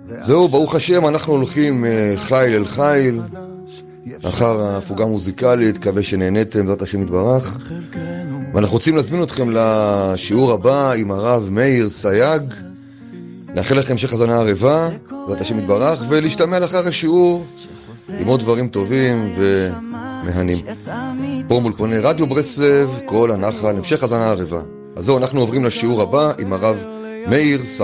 זהו, ברוך השם, אנחנו הולכים חיל אל חיל אחר ההפוגה המוזיקלית. מקווה שנהניתם, בעזרת השם יתברך. ואנחנו רוצים להזמין אתכם לשיעור הבא עם הרב מאיר סייג. נאחל לכם המשך האזנה ערבה, בעזרת השם יתברך, ולהשתמע לאחר השיעור עם עוד דברים טובים ומהנים. פה מול פוני רדיו ברסלב, כל הנחל, המשך האזנה ערבה. אז זהו, אנחנו עוברים לשיעור הבא עם הרב מאיר סייג.